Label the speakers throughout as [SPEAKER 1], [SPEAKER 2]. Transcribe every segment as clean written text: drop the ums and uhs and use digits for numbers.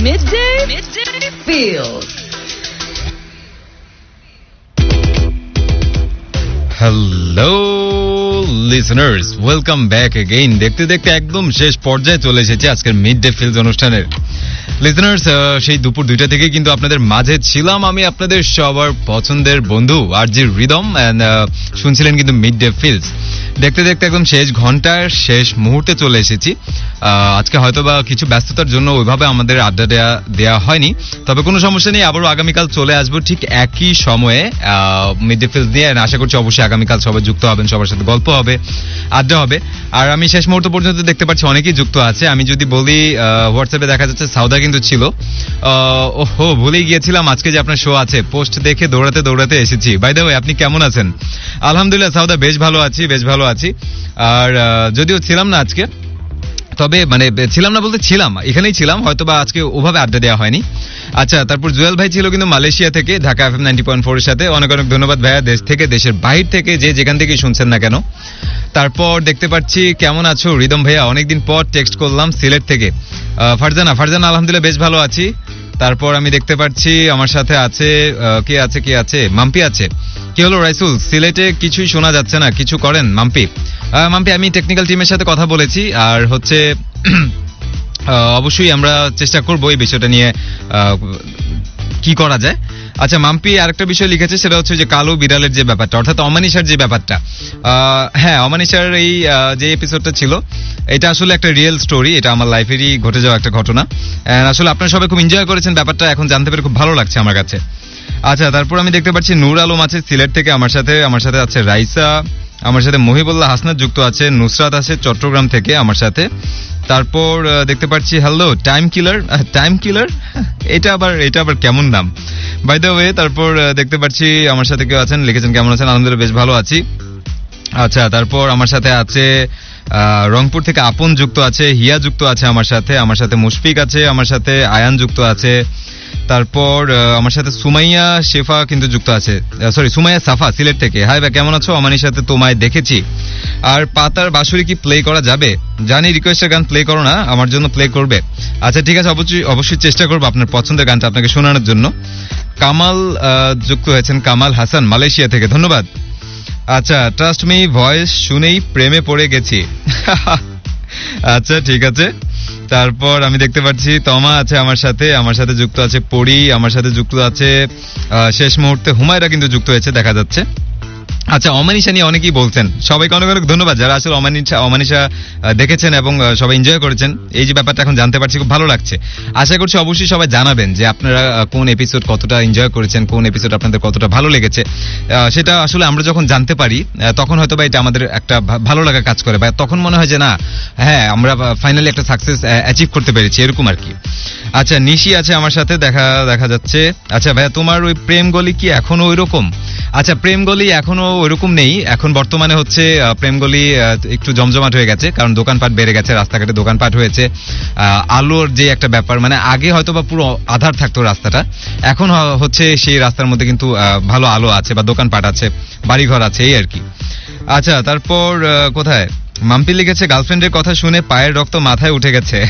[SPEAKER 1] Midday Feels.
[SPEAKER 2] Hello listeners, welcome back again. দেখতে দেখতে একদম শেষ পর্যায়ে চলে এসেছে আজকের মিড ডে ফিলস অনুষ্ঠানের। লিসনার্স, সেই দুপুর 2টা থেকে কিন্তু আপনাদের মাঝে ছিলাম আমি, আপনাদের সবার পছন্দের বন্ধু আরজি রিদম, এন্ড শুনছিলেন কিন্তু মিড ডে ফিলস। দেখতে দেখতে একদম শেষ ঘন্টার শেষ মুহূর্তে চলে এসেছি। আজকে হয়তো বা কিছু ব্যস্ততার জন্য ওইভাবে আমাদের আড্ডা দেওয়া হয়নি, তবে কোনো সমস্যা নেই, আবারও আগামীকাল চলে আসবো ঠিক একই সময়ে মিড ডে ফিলস নিয়ে। আশা করছি অবশ্যই আগামীকাল সবাই যুক্ত হবেন, সবার সাথে গল্প হবে, আড্ডা হবে। আর আমি শেষ মুহূর্ত পর্যন্ত দেখতে পাচ্ছি অনেকেই যুক্ত আছে। আমি যদি বলি হোয়াটসঅ্যাপে দেখা যাচ্ছে সাউদা কিন্তু ছিল। ওহো, ভুলেই গিয়েছিলাম আজকে যে আপনার শো আছে, পোস্ট দেখে দৌড়াতে দৌড়াতে এসেছি। বাই দ্য ওয়ে, আপনি কেমন আছেন? আলহামদুলিল্লাহ সাউদা, বেশ ভালো আছি। আর যদিও ছিলাম না আজকে, তবে মানে ছিলাম না বলতে ছিলাম, এখানেই ছিলাম, হয়তো বা আজকে ওভাবে আড্ডা দেওয়া হয়নি। আচ্ছা, তারপর জুয়েল ভাই ছিল কিন্তু মালয়েশিয়া থেকে, ঢাকা FM 90.4 এর সাথে। অনেক অনেক ধন্যবাদ ভাইয়া, দেশ থেকে, দেশের বাহির থেকে, যে যেখান থেকেই শুনছেন না কেন। তারপর দেখতে পাচ্ছি কেমন আছো রিদম ভাইয়া, অনেকদিন পর টেক্সট করলাম সিলেট থেকে। ফারজানা আলহামদুলিল্লাহ বেশ ভালো আছি। তারপর আমি দেখতে পাচ্ছি আমার সাথে আছে কে আছে মাম্পি আছে। কি হলো রাইসুল, সিলেটে কিছুই শোনা যাচ্ছে না, কিছু করেন মাম্পি? আমি টেকনিক্যাল টিমের সাথে কথা বলেছি, আর হচ্ছে অবশ্যই আমরা চেষ্টা করব এই বিষয়টা নিয়ে কি করা যায়। আচ্ছা, মাম্পি আরেকটা বিষয় লিখেছে, সেটা হচ্ছে যে কালো বিড়ালের যে ব্যাপারটা, অর্থাৎ অমানিশার যে ব্যাপারটা। হ্যাঁ, অমানিশার এই যে এপিসোডটা ছিল, এটা আসলে একটা রিয়েল স্টোরি, এটা আমার লাইফেরই ঘটে যাওয়া একটা ঘটনা। আসলে আপনারা সবাই খুব এনজয় করেছেন ব্যাপারটা, এখন জানতে পেরে খুব ভালো লাগছে আমার কাছে। আচ্ছা, তারপর আমি দেখতে পাচ্ছি নূর আলম আছে সিলেট থেকে আমার সাথে আছে রাইসা, আমার সাথে মহিবুল্লাহ হাসনাত যুক্ত আছে, নুসরাত আছে চট্টগ্রাম থেকে আমার সাথে। তারপর দেখতে পাচ্ছি হ্যালো টাইম কিলার, এটা আবার কেমন নাম বাই দ্য ওয়ে। তারপর দেখতে পাচ্ছি আমার সাথে কেউ আছেন, লিখেছেন কেমন আছেন? আলহামদুলিল্লাহ বেশ ভালো আছি। আচ্ছা, তারপর আমার সাথে আছে রংপুর থেকে আপন যুক্ত আছে, হিয়া যুক্ত আছে আমার সাথে মুশফিক আছে, আমার সাথে আয়ান যুক্ত আছে। তারপর আমার সাথে সুমাইয়া শেফা কিন্তু যুক্ত আছে, সুমাইয়া সাফা সিলেট থেকে। হাই ভাই, কেমন আছো? আমানির সাথে তোমায় দেখেছি। আর পাতার বাঁশুরি কি প্লে করা যাবে? জানি রিকোয়েস্টের গান প্লে করো না, আমার জন্য প্লে করবে। আচ্ছা ঠিক আছে, অবশ্যই চেষ্টা করবো আপনার পছন্দের গানটা আপনাকে শোনানোর জন্য। কামাল যুক্ত হয়েছেন, কামাল হাসান মালয়েশিয়া থেকে, ধন্যবাদ। আচ্ছা, ট্রাস্ট মি ভয়েস শুনেই প্রেমে পড়ে গেছি। আচ্ছা ঠিক আছে। তারপর আমি দেখতে পাচ্ছি তমা আছে আমার সাথে যুক্ত আছে পরি, আমার সাথে যুক্ত আছে শেষ মুহূর্তে হুমায়রা কিন্তু যুক্ত হয়েছে দেখা যাচ্ছে। আচ্ছা, অমানিশা নিয়ে অনেকেই বলছেন, সবাইকে অনেক অনেক ধন্যবাদ যারা আসলে অমানিশা দেখেছেন এবং সবাই এনজয় করেছেন। এই যে ব্যাপারটা এখন জানতে পারছি, খুব ভালো লাগছে। আশা করছি অবশ্যই সবাই জানাবেন যে আপনারা কোন এপিসোড কতটা এনজয় করেছেন, কোন এপিসোড আপনাদের কতটা ভালো লেগেছে। সেটা আসলে আমরা যখন জানতে পারি তখন হয়তো বা এটা আমাদের একটা ভালো লাগা কাজ করে, বা তখন মনে হয় যে না, হ্যাঁ আমরা ফাইনালি একটা সাকসেস অ্যাচিভ করতে পেরেছি, এরকম আর কি। আচ্ছা, নিশি আছে আমার সাথে দেখা যাচ্ছে। আচ্ছা ভাইয়া, তোমার ওই প্রেম গলি কি এখনো ওই রকম? আচ্ছা, প্রেম গলি এখনো ওইরকম নেই, এখন বর্তমানে হচ্ছে প্রেম গলি একটু জমজমাট হয়ে গেছে, কারণ দোকানপাট বেড়ে গেছে, রাস্তাঘাটে দোকানপাট হয়েছে। আলোর যে একটা ব্যাপার, মানে আগে হয়তো বা পুরো আধার থাকতো রাস্তাটা, এখন হচ্ছে সেই রাস্তার মধ্যে কিন্তু ভালো আলো আছে, বা দোকানপাট আছে, বাড়িঘর আছে, এই আর কি। আচ্ছা, তারপর কোথায় মাম্পি লিখেছে, গার্লফ্রেন্ডের কথা শুনে পায়ের রক্ত মাথায় উঠে গেছে।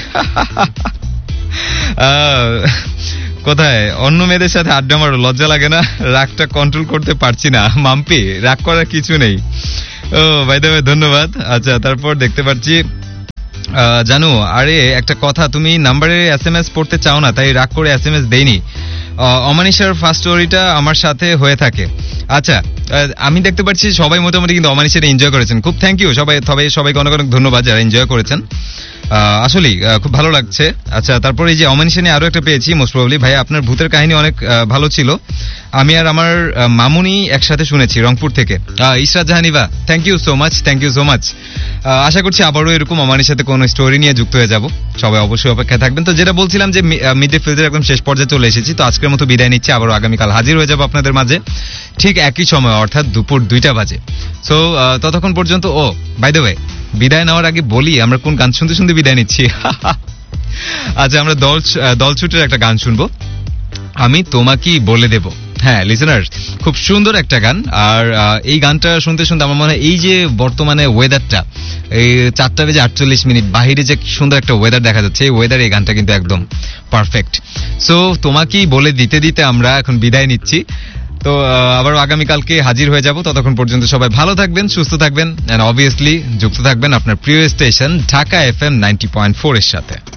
[SPEAKER 2] কোথায় অন্য মেয়েদের সাথে আড্ডা মারো, লজ্জা লাগে না? রাগটা কন্ট্রোল করতে পারছি না। মাম্পি, রাগ করার কিছু নেই। ও বাই দ্য ওয়ে, ধন্যবাদ। আচ্ছা, তারপর দেখতে পাচ্ছি জানো, আরে একটা কথা, তুমি নাম্বারে SMS পড়তে চাও না, তাই রাগ করে SMS দেইনি। অমানিশার ফার্স্ট স্টোরিটা আমার সাথে হয়ে থাকে। আচ্ছা, আমি দেখতে পাচ্ছি সবাই মোটামুটি কিন্তু অমানিশাটা এনজয় করেছেন, খুব থ্যাংক ইউ সবাইকে অনেক অনেক ধন্যবাদ যারা এনজয় করেছেন, আসলেই খুব ভালো লাগছে। আচ্ছা, তারপর এই যে অমানিশা নিয়ে আরো একটা পেয়েছি, মোস্ট প্রবাবলি ভাই আপনার ভূতের কাহিনী অনেক ভালো ছিল, আমি আর আমার মামুনি একসাথে শুনেছি রংপুর থেকে। Israt জাহানিবা, thank you so much. আশা করছি আবারও এরকম অমানির সাথে কোনো স্টোরি নিয়ে যুক্ত হয়ে যাব, সবাই অবশ্যই অপেক্ষায় থাকবেন। তো যেটা বলছিলাম যে মিড ডে ফিলসের একদম শেষ পর্যায়ে চলে এসেছি, তো আজকের মতো বিদায় নিচ্ছি, আবারও আগামীকাল হাজির হয়ে যাবো আপনাদের মাঝে ঠিক একই সময়, অর্থাৎ দুপুর 2টা বাজে। সো ততক্ষণ পর্যন্ত, বাই দ্য ওয়ে, বিদায় নেওয়ার আগে বলি আমরা কোন গান শুনতে শুনতে বিদায় নিচ্ছি। আচ্ছা, আমরা দলছুটের একটা গান শুনবো, আমি তোমাকেই বলে দেব। হ্যাঁ লিসেনার্স, খুব সুন্দর একটা গান। আর এই গানটা শুনতে শুনতে আমার মনে হয় এই যে বর্তমানে ওয়েদারটা, এই 4টা বেজে 48 মিনিট, বাহিরে যে সুন্দর একটা ওয়েদার দেখা যাচ্ছে, এই ওয়েদার এই গানটা কিন্তু একদম পারফেক্ট। সো তোমাকেই বলে দিতে দিতে আমরা এখন বিদায় নিচ্ছি। তো আবার আগামীকালকে হাজির হয়ে যাব। ততক্ষণ পর্যন্ত সবাই ভালো থাকবেন, সুস্থ থাকবেন, এন্ড অবভিয়াসলি যুক্ত থাকবেন আপনার প্রিয় স্টেশন ঢাকা FM 90.4 এর সাথে।